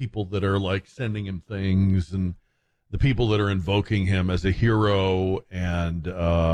people that are like sending him things and the people that are invoking him as a hero, and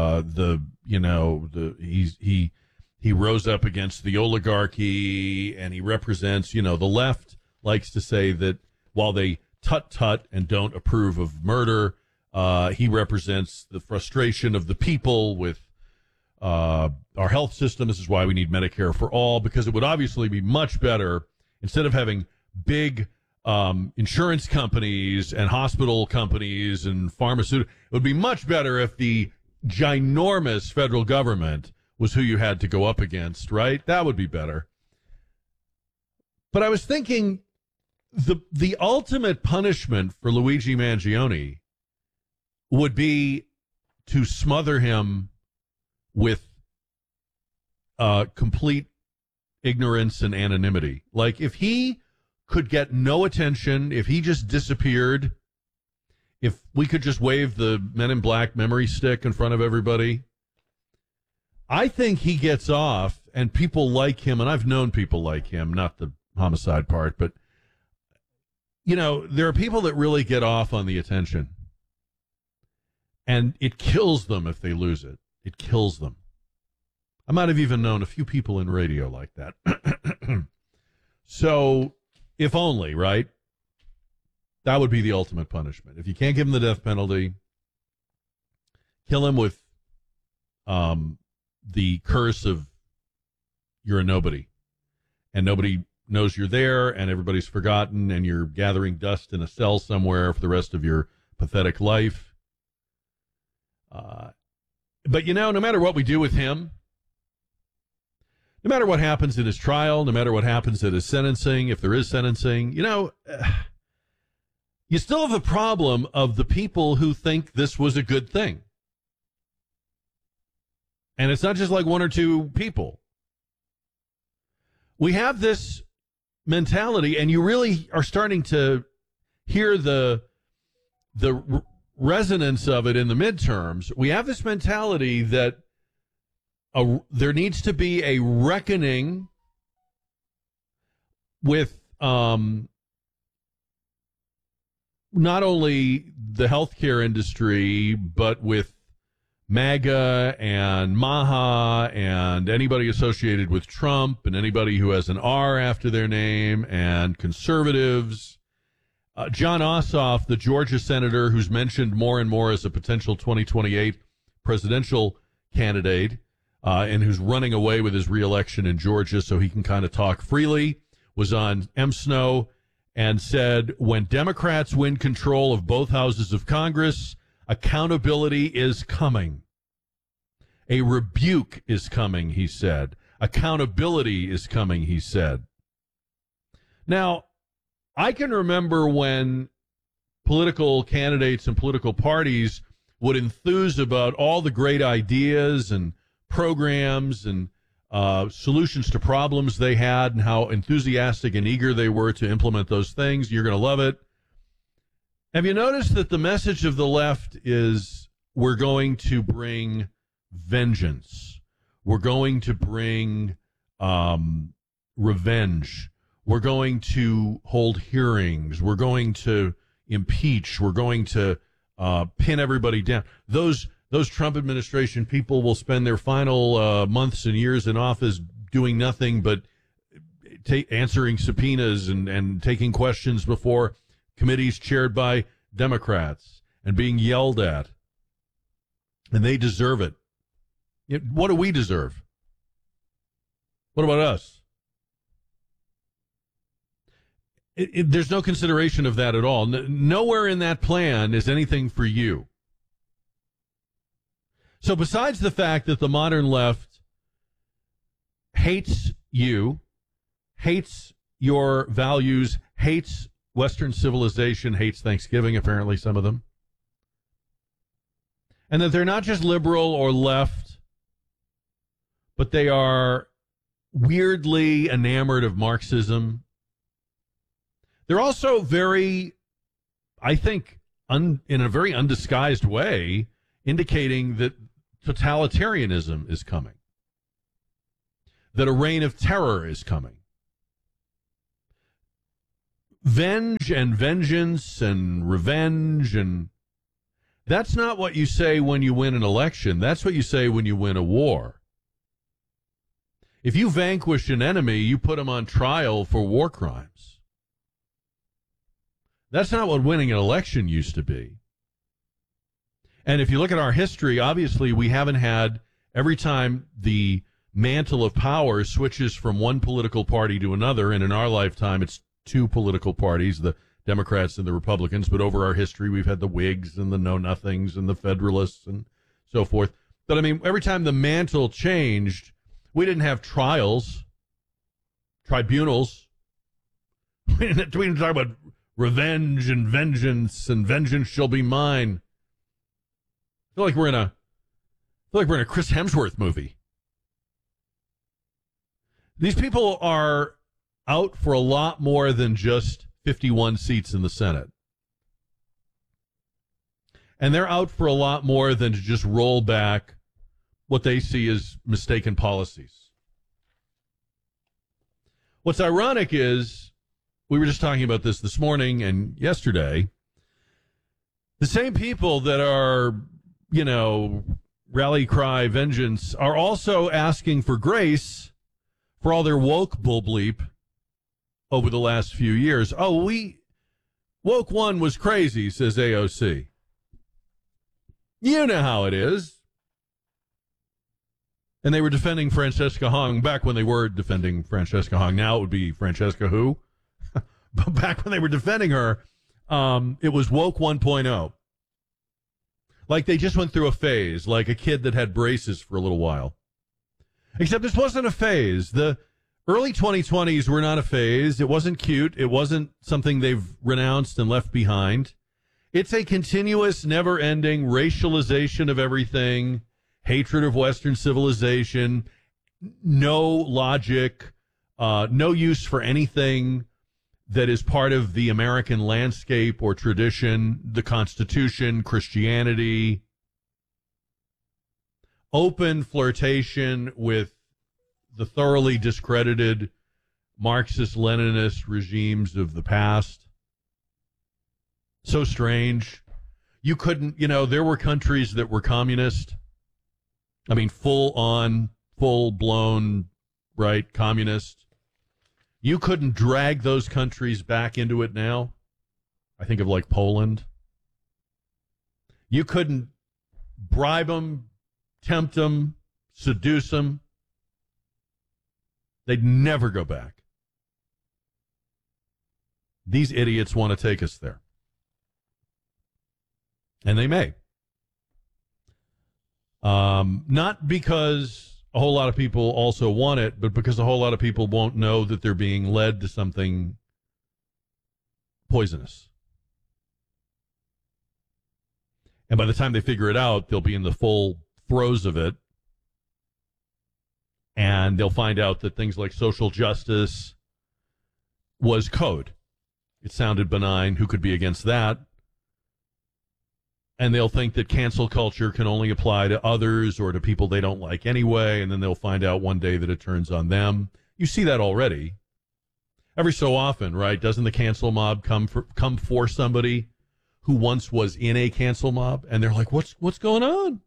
he rose up against the oligarchy, and he represents, the left likes to say that while they tut and don't approve of murder, he represents the frustration of the people with our health system. This is why we need Medicare for all, because it would obviously be much better, instead of having big insurance companies and hospital companies and pharmaceutical, it would be much better if the ginormous federal government was who you had to go up against, right? That would be better. But I was thinking the ultimate punishment for Luigi Mangione would be to smother him with complete ignorance and anonymity. Like, if he could get no attention, if he just disappeared, if we could just wave the Men in Black memory stick in front of everybody, I think he gets off, and people like him, and I've known people like him, not the homicide part, but, there are people that really get off on the attention, and it kills them if they lose it. It kills them. I might have even known a few people in radio like that. So, if only, right? That would be the ultimate punishment. If you can't give him the death penalty, kill him with the curse of you're a nobody, and nobody knows you're there, and everybody's forgotten, and you're gathering dust in a cell somewhere for the rest of your pathetic life. But, no matter what we do with him, no matter what happens in his trial, no matter what happens at his sentencing, if there is sentencing, you still have the problem of the people who think this was a good thing. And it's not just like one or two people. We have this mentality, and you really are starting to hear the resonance of it in the midterms. We have this mentality that there needs to be a reckoning with not only the healthcare industry, but with MAGA and Maha and anybody associated with Trump and anybody who has an R after their name, and conservatives. John Ossoff, the Georgia senator who's mentioned more and more as a potential 2028 presidential candidate, and who's running away with his reelection in Georgia so he can kind of talk freely, was on M-Snow and said, when Democrats win control of both houses of Congress, accountability is coming. A rebuke is coming, he said. Accountability is coming, he said. Now, I can remember when political candidates and political parties would enthuse about all the great ideas and programs and solutions to problems they had, and how enthusiastic and eager they were to implement those things. You're going to love it. Have you noticed that the message of the left is, we're going to bring vengeance, we're going to bring revenge, we're going to hold hearings, we're going to impeach, we're going to pin everybody down. Those Trump administration people will spend their final months and years in office doing nothing but answering subpoenas and taking questions before committees chaired by Democrats and being yelled at. And they deserve it. What do we deserve? What about us? There's no consideration of that at all. Nowhere in that plan is anything for you. So besides the fact that the modern left hates you, hates your values, hates Western civilization, hates Thanksgiving, apparently some of them, and that they're not just liberal or left, but they are weirdly enamored of Marxism. They're also very, I think, in a very undisguised way, indicating that totalitarianism is coming, that a reign of terror is coming. venge and vengeance and revenge, and that's not what you say when you win an election. That's what you say when you win a war. If you vanquish an enemy, you put him on trial for war crimes. That's not what winning an election used to be. And if you look at our history, obviously we haven't had, every time the mantle of power switches from one political party to another, and in our lifetime it's two political parties, the Democrats and the Republicans, but over our history we've had the Whigs and the Know-Nothings and the Federalists and so forth. But I mean, every time the mantle changed, we didn't have trials, tribunals. We didn't talk about revenge and vengeance shall be mine. I feel like we're in a Chris Hemsworth movie. These people are out for a lot more than just 51 seats in the Senate. And they're out for a lot more than to just roll back what they see as mistaken policies. What's ironic is, we were just talking about this morning and yesterday, the same people that are, rally cry vengeance are also asking for grace for all their woke bull bleep over the last few years. Oh, woke one was crazy, says AOC. You know how it is. And they were defending Francesca Hong back when they were defending Francesca Hong. Now it would be Francesca who? But back when they were defending her, it was woke 1.0. Like they just went through a phase, like a kid that had braces for a little while. Except this wasn't a phase. The early 2020s were not a phase. It wasn't cute. It wasn't something they've renounced and left behind. It's a continuous, never-ending racialization of everything, hatred of Western civilization, no logic, no use for anything that is part of the American landscape or tradition, the Constitution, Christianity, open flirtation with the thoroughly discredited Marxist-Leninist regimes of the past. So strange. You couldn't, there were countries that were communist. I mean, full-blown, right, communist. You couldn't drag those countries back into it now. I think of like Poland. You couldn't bribe them, tempt them, seduce them. They'd never go back. These idiots want to take us there. And they may. Not because a whole lot of people also want it, but because a whole lot of people won't know that they're being led to something poisonous. And by the time they figure it out, they'll be in the full throes of it. And they'll find out that things like social justice was code. It sounded benign. Who could be against that? And they'll think that cancel culture can only apply to others or to people they don't like anyway, and then they'll find out one day that it turns on them. You see that already. Every so often, right? Doesn't the cancel mob come for somebody who once was in a cancel mob? And they're like, what's going on?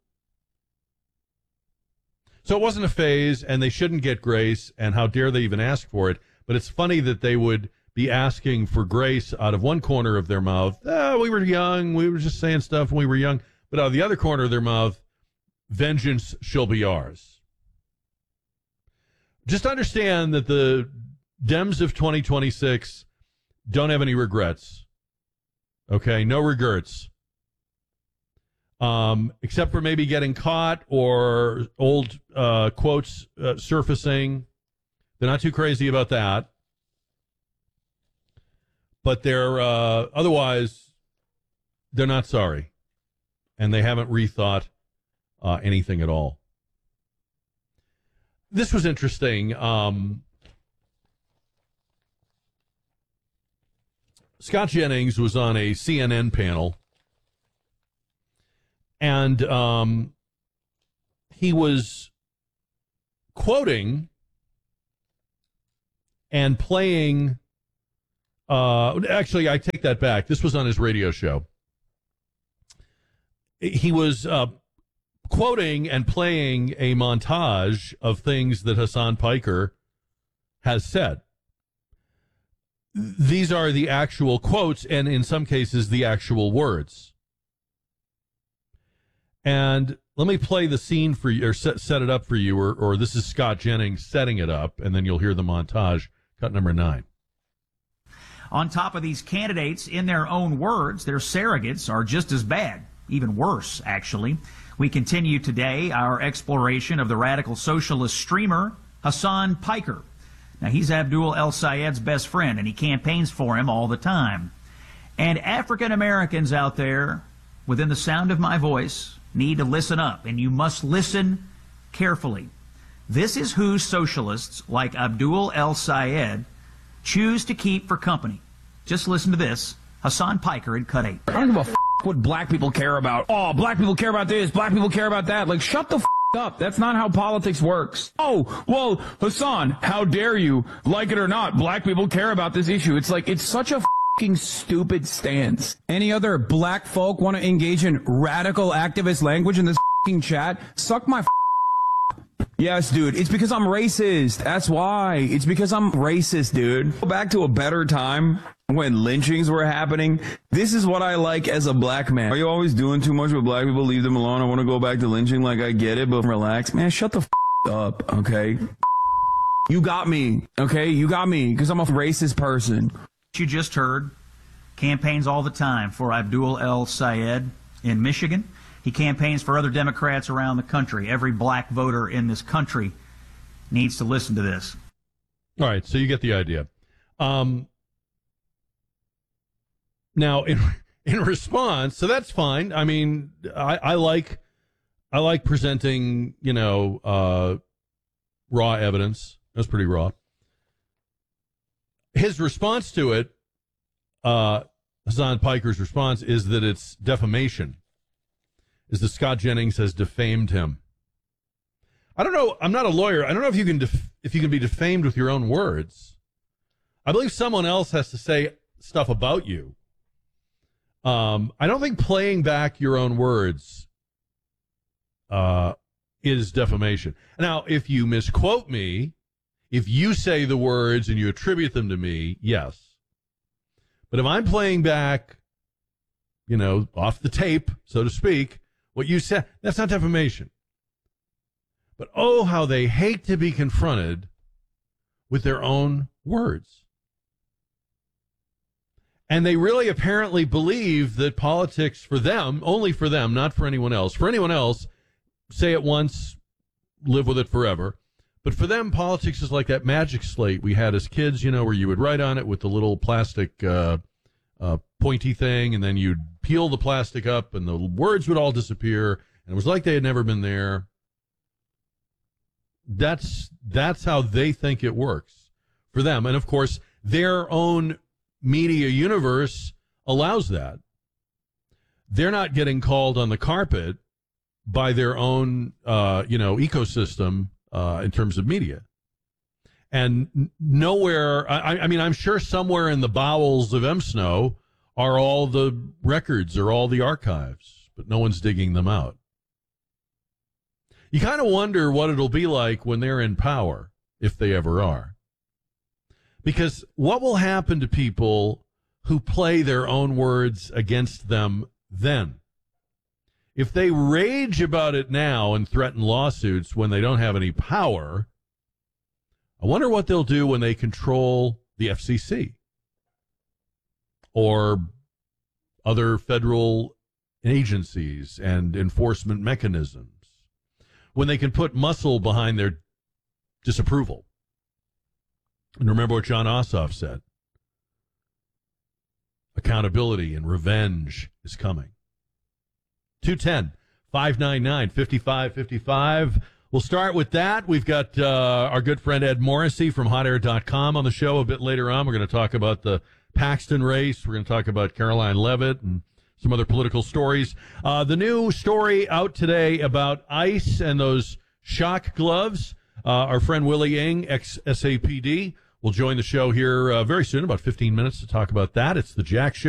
So it wasn't a phase, and they shouldn't get grace, and how dare they even ask for it. But it's funny that they would be asking for grace out of one corner of their mouth. We were young. We were just saying stuff when we were young. But out of the other corner of their mouth, vengeance shall be ours. Just understand that the Dems of 2026 don't have any regrets. Okay? No regrets. Except for maybe getting caught or old quotes surfacing. They're not too crazy about that. But they're otherwise, they're not sorry. And they haven't rethought anything at all. This was interesting. Scott Jennings was on a CNN panel. And he was quoting and playing Actually, I take that back. This was on his radio show. He was quoting and playing a montage of things that Hassan Piker has said. These are the actual quotes, and in some cases, the actual words. And let me play the scene for you, or set it up for you, or this is Scott Jennings setting it up, and then you'll hear the montage, cut number 9. On top of these candidates, in their own words, their surrogates are just as bad, even worse, actually. We continue today our exploration of the radical socialist streamer, Hassan Piker. Now, he's Abdul El-Sayed's best friend, and he campaigns for him all the time. And African Americans out there, within the sound of my voice, need to listen up, and you must listen carefully. This is who socialists like Abdul El-Sayed choose to keep for company. Just listen to this. Hassan Piker in Cut 8. I don't give a f*** what black people care about. Oh, black people care about this, black people care about that. Like, shut the f*** up. That's not how politics works. Oh, well, Hassan, how dare you? Like it or not, black people care about this issue. It's like, it's such a f***ing stupid stance. Any other black folk want to engage in radical activist language in this f***ing chat? Suck my f***. Yes, dude. It's because I'm racist. That's why. It's because I'm racist, dude. Go back to a better time when lynchings were happening. This is what I like as a black man. Are you always doing too much with black people? Leave them alone. I want to go back to lynching. Like, I get it, but relax. Man, shut the f*** up, okay? You got me, okay? You got me, because I'm a racist person. You just heard campaigns all the time for Abdul El-Sayed in Michigan. He campaigns for other Democrats around the country. Every black voter in this country needs to listen to this. All right, so you get the idea. Now, in response, so that's fine. I mean, I like presenting, raw evidence. That's pretty raw. His response to it, Hassan Piker's response, is that it's defamation. Is that Scott Jennings has defamed him. I don't know. I'm not a lawyer. I don't know if you can be defamed with your own words. I believe someone else has to say stuff about you. I don't think playing back your own words is defamation. Now, if you misquote me, if you say the words and you attribute them to me, yes. But if I'm playing back, off the tape, so to speak, what you said, that's not defamation. But oh, how they hate to be confronted with their own words. And they really apparently believe that politics for them, only for them, not for anyone else. For anyone else, say it once, live with it forever. But for them, politics is like that magic slate we had as kids, where you would write on it with the little plastic pointy thing, and then you'd peel the plastic up, and the words would all disappear, and it was like they had never been there. That's how they think it works for them. And, of course, their own media universe allows that. They're not getting called on the carpet by their own, ecosystem in terms of media. And nowhere, I mean, I'm sure somewhere in the bowels of MSNO are all the records or all the archives, but no one's digging them out. You kind of wonder what it'll be like when they're in power, if they ever are. Because what will happen to people who play their own words against them then? If they rage about it now and threaten lawsuits when they don't have any power, I wonder what they'll do when they control the FCC or other federal agencies and enforcement mechanisms, when they can put muscle behind their disapproval. And remember what John Ossoff said. Accountability and revenge is coming. 210-599-5555. We'll start with that. We've got our good friend Ed Morrissey from HotAir.com on the show a bit later on. We're going to talk about the Paxton race. We're going to talk about Caroline Leavitt and some other political stories. The new story out today about ICE and those shock gloves. Our friend Willie Ng, ex-SAPD, will join the show here very soon, about 15 minutes to talk about that. It's the Jack Show.